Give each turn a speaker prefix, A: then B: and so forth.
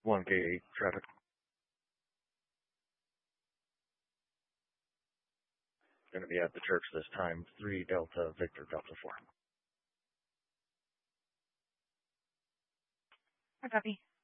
A: 1K8 traffic. Going to be at the church this time. 3 Delta Victor Delta 4.
B: I copy.